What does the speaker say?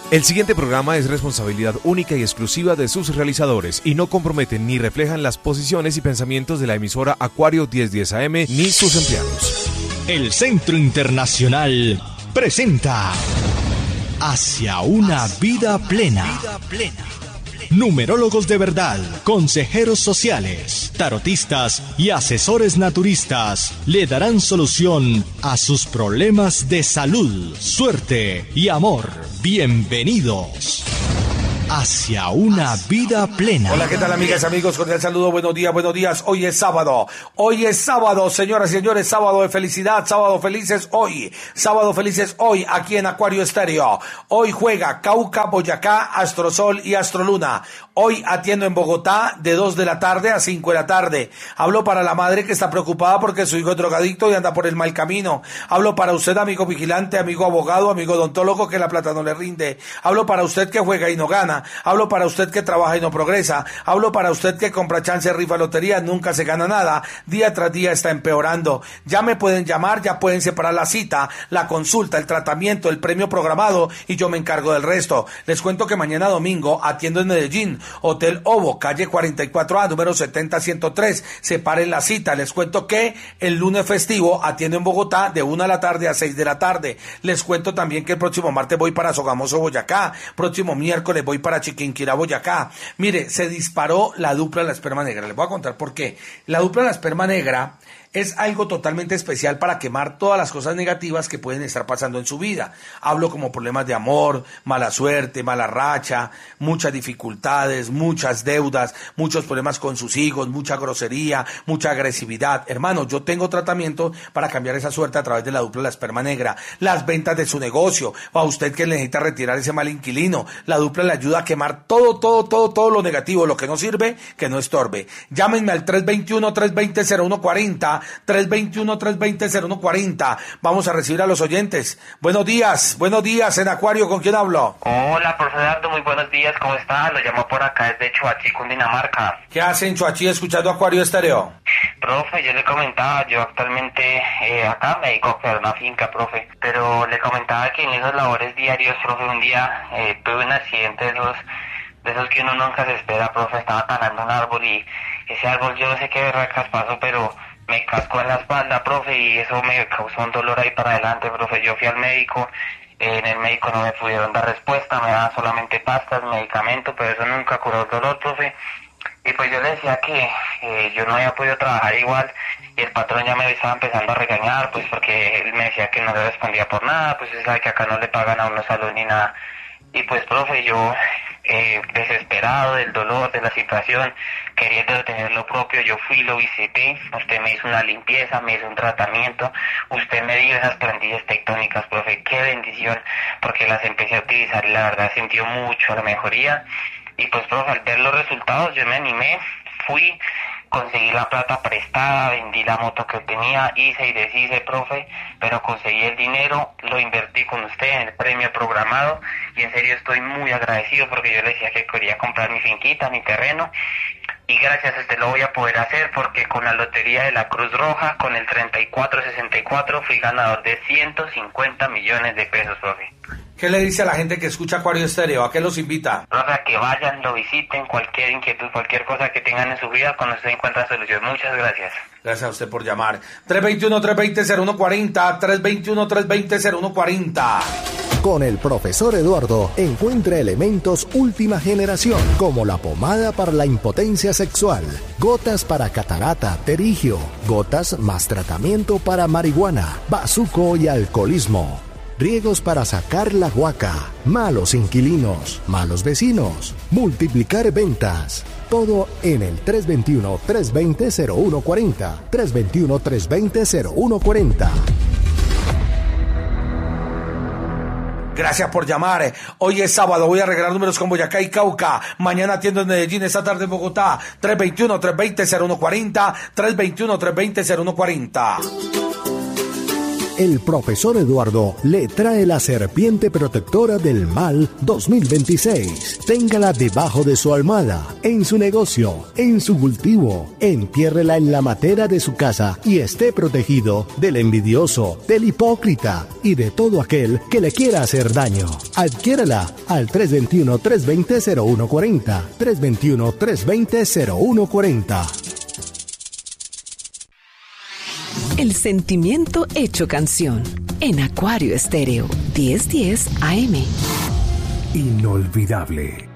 El siguiente programa es responsabilidad única y exclusiva de sus realizadores y no comprometen ni reflejan las posiciones y pensamientos de la emisora Acuario 1010 AM ni sus empleados. El Centro Internacional presenta Hacia una vida plena. Numerólogos de verdad, consejeros sociales, tarotistas y asesores naturistas le darán solución a sus problemas de salud, suerte y amor. Bienvenidos hacia una vida plena. Hola, ¿qué tal, amigas, amigos? Cordial saludo, buenos días, buenos días. Hoy es sábado, señoras y señores, sábado de felicidad, sábado felices hoy, aquí en Acuario Estéreo. Hoy juega Cauca, Boyacá, Astrosol y Astroluna. Hoy atiendo en Bogotá de 2 de la tarde a 5 de la tarde. Hablo para la madre que está preocupada porque su hijo es drogadicto y anda por el mal camino. Hablo para usted, amigo vigilante, amigo abogado, amigo odontólogo, que la plata no le rinde. Hablo para usted que juega y no gana. Hablo para usted que trabaja y no progresa. Hablo para usted que compra chance, rifa, lotería, nunca se gana nada. Día tras día está empeorando. Ya me pueden llamar, ya pueden separar la cita, la consulta, el tratamiento, el premio programado y yo me encargo del resto. Les cuento que mañana domingo atiendo en Medellín, Hotel Ovo, calle 44A, número 70103. Separen la cita. Les cuento que el lunes festivo atiendo en Bogotá de 1 de la tarde a 6 de la tarde. Les cuento también que el próximo martes voy para Sogamoso, Boyacá. Próximo miércoles voy para Chiquinquirá, Boyacá. Mire, se disparó la dupla de la esperma negra. Les voy a contar por qué. La dupla de la esperma negra es algo totalmente especial para quemar todas las cosas negativas que pueden estar pasando en su vida. Hablo como problemas de amor, mala suerte, mala racha, muchas dificultades, muchas deudas, muchos problemas con sus hijos, mucha grosería, mucha agresividad. Hermano, yo tengo tratamiento para cambiar esa suerte a través de la dupla de la esperma negra. Las ventas de su negocio, o a usted que necesita retirar ese mal inquilino, la dupla le ayuda a quemar todo lo negativo, lo que no sirve, que no estorbe. Llámenme al 321-320-0140, 321-320-0140. Vamos a recibir a los oyentes. Buenos días en Acuario, ¿con quién hablo? Hola, profesor Ardo, muy buenos días, ¿cómo está? Lo llamo por acá desde Choachí, Cundinamarca. ¿Qué hacen Choachí escuchando Acuario Estéreo? Profe, yo le comentaba, yo actualmente acá me dedico a una finca, profe, pero le comentaba que en esos labores diarios, profe, un día tuve un accidente de esos que uno nunca se espera, profe. Estaba talando un árbol y ese árbol, yo no sé qué racas pasó, pero me cascó en la espalda, profe, y eso me causó un dolor ahí para adelante, profe. Yo fui al médico, en el médico no me pudieron dar respuesta, me daban solamente pastas, medicamentos, pero eso nunca curó el dolor, profe. Y pues yo le decía que yo no había podido trabajar igual, y el patrón ya me estaba empezando a regañar, pues porque él me decía que no le respondía por nada, pues usted sabe que acá no le pagan a uno salud ni nada. Y pues, profe, yo desesperado del dolor, de la situación, queriendo tener lo propio, yo fui, lo visité, usted me hizo una limpieza, me hizo un tratamiento, usted me dio esas plantillas tectónicas, profe, qué bendición, porque las empecé a utilizar y la verdad sentí mucho la mejoría. Y pues, profe, al ver los resultados yo me animé, fui, conseguí la plata prestada, vendí la moto que tenía, hice y deshice, profe, pero conseguí el dinero, lo invertí con usted en el premio programado y en serio estoy muy agradecido porque yo le decía que quería comprar mi finquita, mi terreno, y gracias a usted lo voy a poder hacer porque con la lotería de la Cruz Roja, con el 3464, fui ganador de 150 millones de pesos, profe. ¿Qué le dice a la gente que escucha Acuario Estéreo? ¿A qué los invita? Profe, a que vayan, lo visiten, cualquier inquietud, cualquier cosa que tengan en su vida, con usted encuentra solución. Muchas gracias. Gracias a usted por llamar. 321-320-0140, 321-320-0140. Con el profesor Eduardo encuentra elementos última generación, como la pomada para la impotencia sexual, gotas para catarata, terigio, gotas más tratamiento para marihuana, bazuco y alcoholismo. Riegos para sacar la guaca, malos inquilinos, malos vecinos, multiplicar ventas. Todo en el 321-320-0140. 321-320-0140. Gracias por llamar. Hoy es sábado, voy a regalar números con Boyacá y Cauca. Mañana atiendo en Medellín, esta tarde en Bogotá. 321-320-0140. 321-320-0140. el profesor Eduardo le trae la serpiente protectora del mal 2026. Téngala debajo de su almohada, en su negocio, en su cultivo. Entiérrela en la matera de su casa y esté protegido del envidioso, del hipócrita y de todo aquel que le quiera hacer daño. Adquiérala al 321-320-0140. 321-320-0140. El sentimiento hecho canción. En Acuario Estéreo, 1010 AM. Inolvidable.